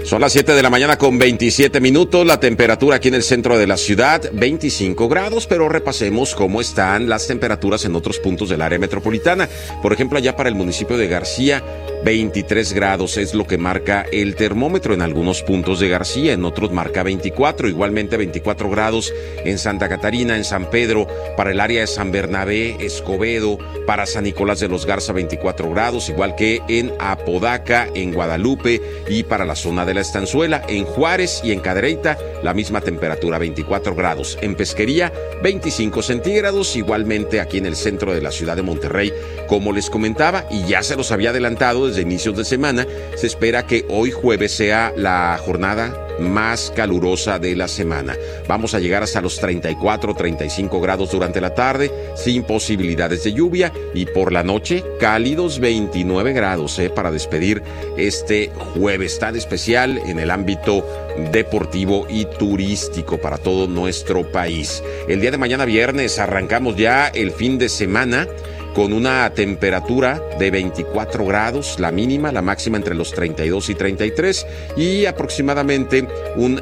Son las 7 de la mañana con 27 minutos, la temperatura aquí en el centro de la ciudad, 25 grados, pero repasemos cómo están las temperaturas en otros puntos del área metropolitana. Por ejemplo, allá para el municipio de García, 23 grados es lo que marca el termómetro en algunos puntos de García, en otros marca 24, igualmente 24 grados en Santa Catarina, en San Pedro, para el área de San Bernabé, Escobedo, para San Nicolás de los Garza 24 grados, igual que en Apodaca, en Guadalupe y para la zona de la Estanzuela, en Juárez y en Cadereyta, la misma temperatura, 24 grados. En Pesquería, 25 centígrados, igualmente aquí en el centro de la ciudad de Monterrey, como les comentaba, y ya se los había adelantado desde inicios de semana, se espera que hoy jueves sea la jornada más calurosa de la semana. Vamos a llegar hasta los 34, 35 grados durante la tarde, sin posibilidades de lluvia, y por la noche, cálidos 29 grados para despedir este jueves tan especial en el ámbito deportivo y turístico para todo nuestro país. El día de mañana viernes arrancamos ya el fin de semana con una temperatura de 24 grados, la mínima, la máxima entre los 32 y 33, y aproximadamente un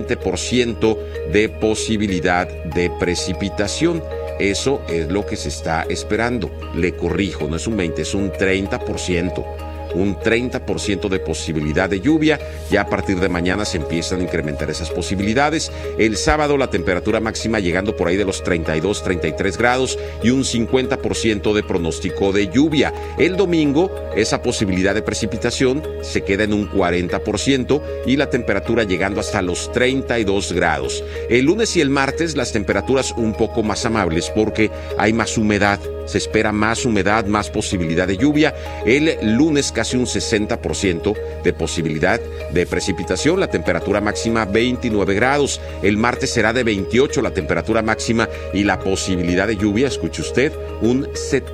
20% de posibilidad de precipitación. Eso es lo que se está esperando. Le corrijo, no es un 20, es un 30%. Un 30% de posibilidad de lluvia. Ya a partir de mañana se empiezan a incrementar esas posibilidades. El sábado la temperatura máxima llegando por ahí de los 32, 33 grados y un 50% de pronóstico de lluvia. El domingo esa posibilidad de precipitación se queda en un 40% y la temperatura llegando hasta los 32 grados. El lunes y el martes las temperaturas un poco más amables porque hay más humedad. Se espera más humedad, más posibilidad de lluvia. El lunes casi un 60% de posibilidad de precipitación. La temperatura máxima 29 grados. El martes será de 28 la temperatura máxima y la posibilidad de lluvia, escuche usted, un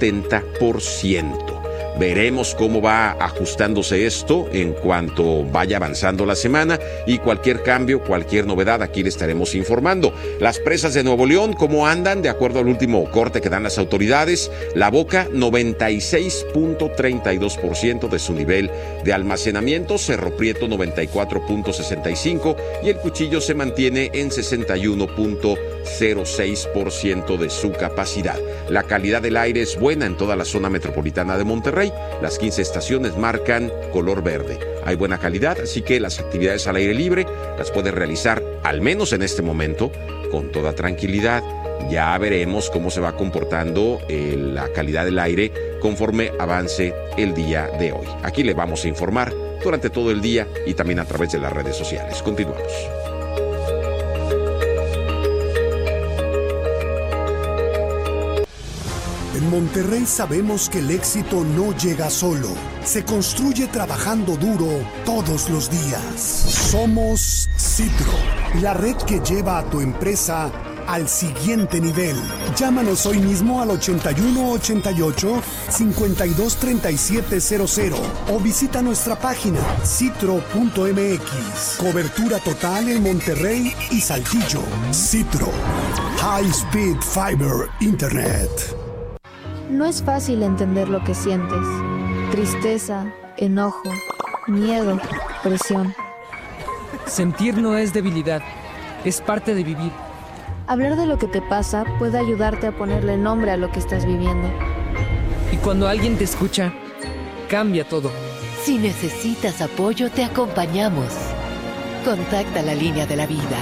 70%. Veremos cómo va ajustándose esto en cuanto vaya avanzando la semana y cualquier cambio, cualquier novedad, aquí le estaremos informando. Las presas de Nuevo León, ¿cómo andan? De acuerdo al último corte que dan las autoridades, La Boca, 96.32% de su nivel de almacenamiento, Cerro Prieto, 94.65% y el Cuchillo se mantiene en 61.06% de su capacidad. La calidad del aire es buena en toda la zona metropolitana de Monterrey. Las 15 estaciones marcan color verde. Hay buena calidad, así que las actividades al aire libre las puede realizar, al menos en este momento, con toda tranquilidad. Ya veremos cómo se va comportando la calidad del aire conforme avance el día de hoy. Aquí le vamos a informar durante todo el día y también a través de las redes sociales. Continuamos. En Monterrey sabemos que el éxito no llega solo, se construye trabajando duro todos los días. Somos Citro, la red que lleva a tu empresa al siguiente nivel. Llámanos hoy mismo al 8188-523700 o visita nuestra página citro.mx. Cobertura total en Monterrey y Saltillo. Citro, High Speed Fiber Internet. No es fácil entender lo que sientes. Tristeza, enojo, miedo, presión. Sentir no es debilidad, es parte de vivir. Hablar de lo que te pasa puede ayudarte a ponerle nombre a lo que estás viviendo. Y cuando alguien te escucha, cambia todo. Si necesitas apoyo, te acompañamos. Contacta la línea de la vida.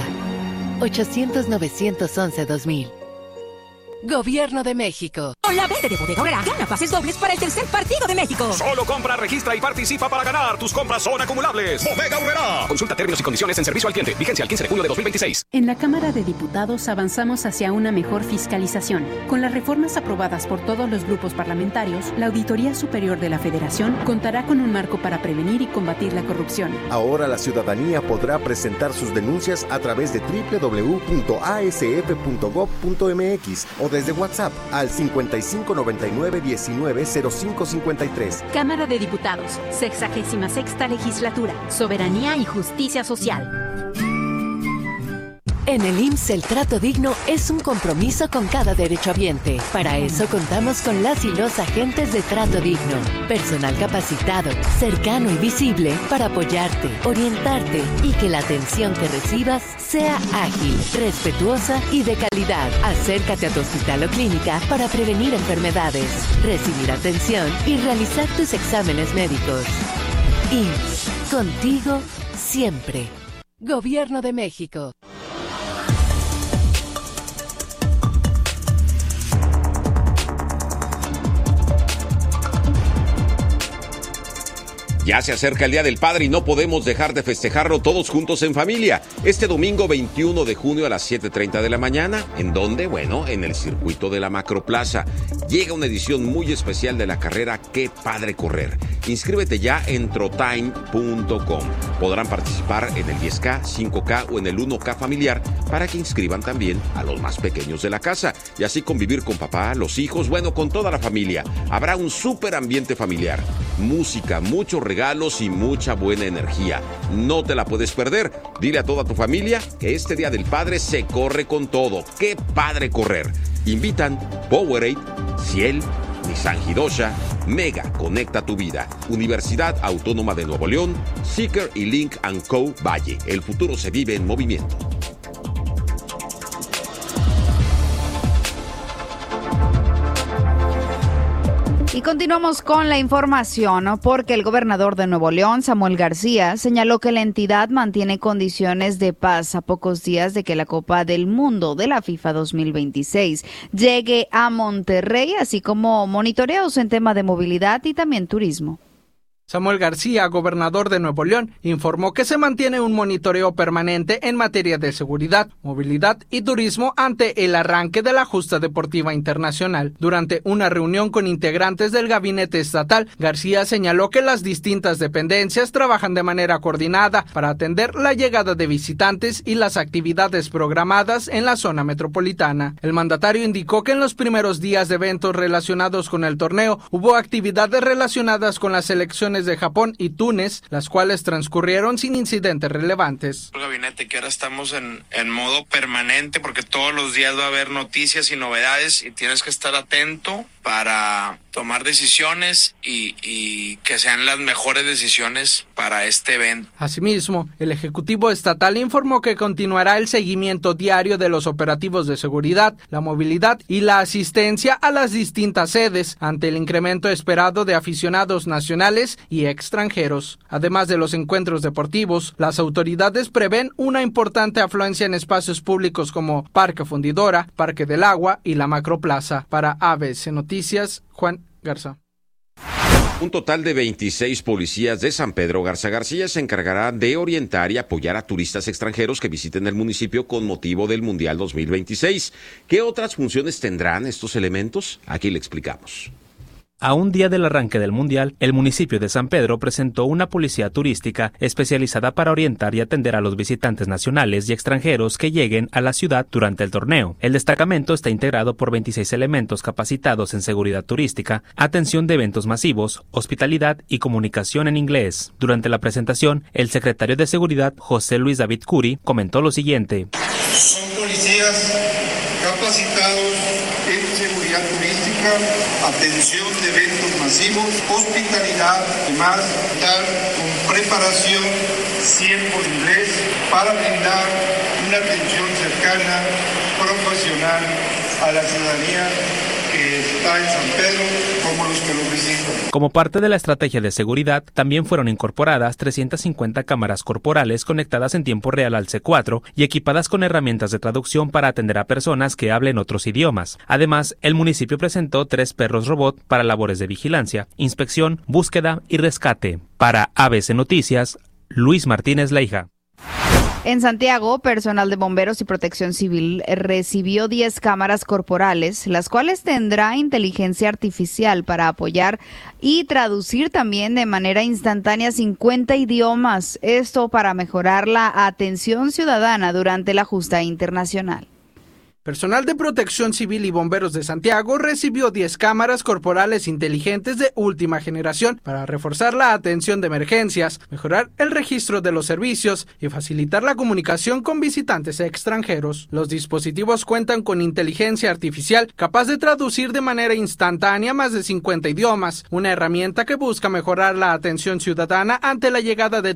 800-911-2000. Gobierno de México. Con la venta de Bodega Aurrerá, gana pases dobles para el tercer partido de México. Solo compra, registra y participa para ganar. Tus compras son acumulables. Bodega Aurrerá. Consulta términos y condiciones en servicio al cliente. Vigencia el 15 de junio de 2026. En la Cámara de Diputados avanzamos hacia una mejor fiscalización. Con las reformas aprobadas por todos los grupos parlamentarios, la Auditoría Superior de la Federación contará con un marco para prevenir y combatir la corrupción. Ahora la ciudadanía podrá presentar sus denuncias a través de www.asf.gov.mx o desde WhatsApp al 5599-190553. Cámara de Diputados, 66ª Legislatura, Soberanía y Justicia Social. En el IMSS el trato digno es un compromiso con cada derechohabiente. Para eso contamos con las y los agentes de Trato Digno. Personal capacitado, cercano y visible para apoyarte, orientarte y que la atención que recibas sea ágil, respetuosa y de calidad. Acércate a tu hospital o clínica para prevenir enfermedades, recibir atención y realizar tus exámenes médicos. IMSS, contigo siempre. Gobierno de México. Ya se acerca el Día del Padre y no podemos dejar de festejarlo todos juntos en familia. Este domingo 21 de junio a las 7:30 de la mañana. ¿En dónde? Bueno, en el circuito de la Macroplaza. Llega una edición muy especial de la carrera Qué Padre Correr. Inscríbete ya en trotime.com. Podrán participar en el 10K, 5K o en el 1K familiar para que inscriban también a los más pequeños de la casa y así convivir con papá, los hijos, bueno, con toda la familia. Habrá un súper ambiente familiar, música, muchos regalos y mucha buena energía. No te la puedes perder. Dile a toda tu familia que este Día del Padre se corre con todo. ¡Qué padre correr! Invitan Powerade, Ciel, Nissan Hidosha, Mega Conecta tu Vida, Universidad Autónoma de Nuevo León, Seeker y Link & Co. Valle. El futuro se vive en movimiento. Y continuamos con la información, ¿no? Porque el gobernador de Nuevo León, Samuel García, señaló que la entidad mantiene condiciones de paz a pocos días de que la Copa del Mundo de la FIFA 2026 llegue a Monterrey, así como monitoreos en tema de movilidad y también turismo. Samuel García, gobernador de Nuevo León, informó que se mantiene un monitoreo permanente en materia de seguridad, movilidad y turismo ante el arranque de la justa deportiva internacional. Durante una reunión con integrantes del gabinete estatal, García señaló que las distintas dependencias trabajan de manera coordinada para atender la llegada de visitantes y las actividades programadas en la zona metropolitana. El mandatario indicó que en los primeros días de eventos relacionados con el torneo hubo actividades relacionadas con las selecciones de Japón y Túnez, las cuales transcurrieron sin incidentes relevantes. El gabinete que ahora estamos en modo permanente porque todos los días va a haber noticias y novedades y tienes que estar atento para tomar decisiones y que sean las mejores decisiones para este evento. Asimismo, el Ejecutivo Estatal informó que continuará el seguimiento diario de los operativos de seguridad, la movilidad y la asistencia a las distintas sedes ante el incremento esperado de aficionados nacionales y extranjeros. Además de los encuentros deportivos, las autoridades prevén una importante afluencia en espacios públicos como Parque Fundidora, Parque del Agua y la Macroplaza. Para ABC Noticias, Juan Garza. Un total de 26 policías de San Pedro Garza García se encargará de orientar y apoyar a turistas extranjeros que visiten el municipio con motivo del Mundial 2026. ¿Qué otras funciones tendrán estos elementos? Aquí le explicamos. A un día del arranque del Mundial, el municipio de San Pedro presentó una policía turística especializada para orientar y atender a los visitantes nacionales y extranjeros que lleguen a la ciudad durante el torneo. El destacamento está integrado por 26 elementos capacitados en seguridad turística, atención de eventos masivos, hospitalidad y comunicación en inglés. Durante la presentación, el secretario de Seguridad, José Luis David Curi, comentó lo siguiente. Son policías capacitados en seguridad turística, atención de eventos masivos, hospitalidad, además dar con preparación 100 por inglés para brindar una atención cercana, profesional a la ciudadanía que está en San Pedro como los que lo visitan. Como parte de la estrategia de seguridad, también fueron incorporadas 350 cámaras corporales conectadas en tiempo real al C4 y equipadas con herramientas de traducción para atender a personas que hablen otros idiomas. Además, el municipio presentó 3 perros robot para labores de vigilancia, inspección, búsqueda y rescate. Para ABC Noticias, Luis Martínez Leija. En Santiago, personal de bomberos y protección civil recibió 10 cámaras corporales, las cuales tendrá inteligencia artificial para apoyar y traducir también de manera instantánea 50 idiomas. Esto para mejorar la atención ciudadana durante la justa internacional. Personal de Protección Civil y Bomberos de Santiago recibió 10 cámaras corporales inteligentes de última generación para reforzar la atención de emergencias, mejorar el registro de los servicios y facilitar la comunicación con visitantes extranjeros. Los dispositivos cuentan con inteligencia artificial capaz de traducir de manera instantánea más de 50 idiomas, una herramienta que busca mejorar la atención ciudadana ante la llegada de